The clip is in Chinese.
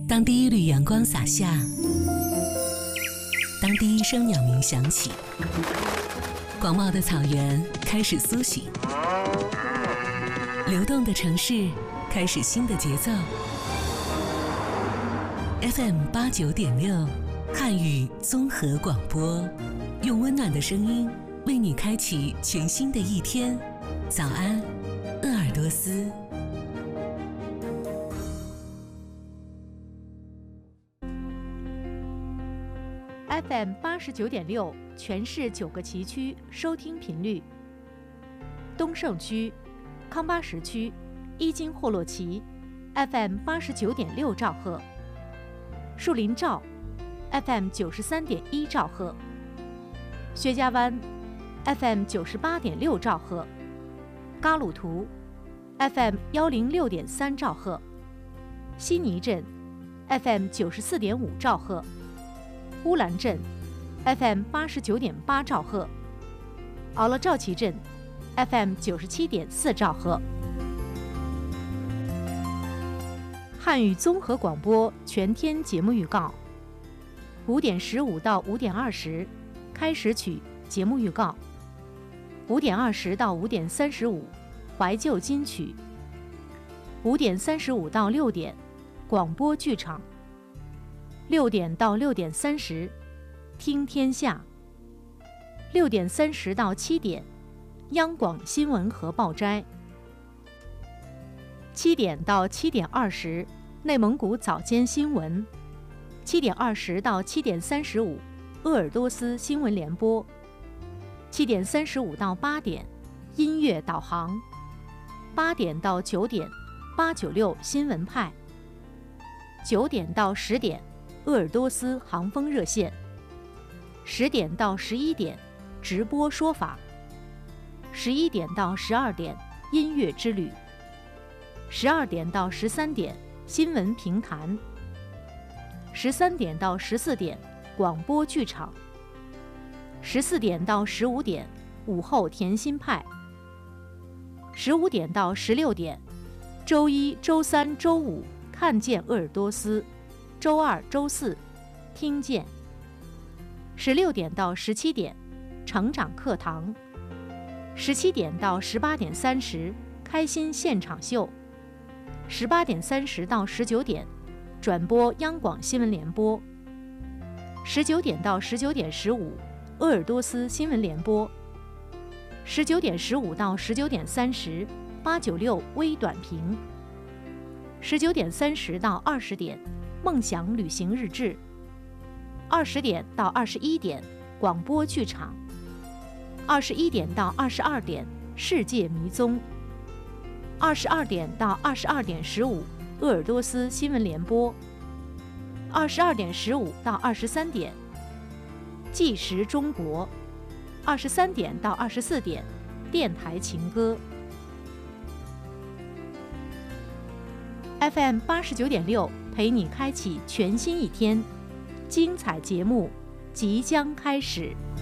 当第一缕阳光洒下，当第一声鸟鸣响起，广袤的草原开始苏醒，流动的城市开始新的节奏。FM89.6汉语综合广播，用温暖的声音为你开启全新的一天。早安，鄂尔多斯。 FM89.6全市9个旗区收听频率：东胜区、康巴什区、伊金霍洛旗 FM89.6兆赫，树林赵 FM93.1兆赫，薛家湾 FM98.6兆赫，嘎鲁图 FM106.3兆赫，悉尼镇 FM94.5兆赫，乌兰镇 FM89.8兆赫，奥勒赵旗镇 FM97.4兆赫。汉语综合广播全天节目预告：5点15到5点20，开始曲节目预告；5点20到5点35，怀旧金曲；5点35到6点，广播剧场；6点到6点30，听天下；6点30到7点，央广新闻和报摘；7点到7点20，内蒙古早间新闻；7点20到7点35，鄂尔多斯新闻联播；7点35到8点，音乐导航；8点到9点，896新闻派；9点到10点，鄂尔多斯航风热线；10点到11点，直播说法；11点到12点，音乐之旅；12点到13点，新闻评谈；13点到14点，广播剧场；14点到15点，午后甜心派；15点到16点，周一、周三、周五看见鄂尔多斯，周二、周四听见；16点到17点，成长课堂；17点到18点30，开心现场秀；18点30到19点，转播央广新闻联播；19点到19点15，鄂尔多斯新闻联播；19点15到19点30，896微短评；19点30到20点，梦想旅行日志；20点到21点，广播剧场；21点到22点，世界迷踪；22点到22点15，鄂尔多斯新闻联播；22点15到23点，纪实中国；23点到24点，电台情歌。FM89.6陪你开启全新一天，精彩节目即将开始。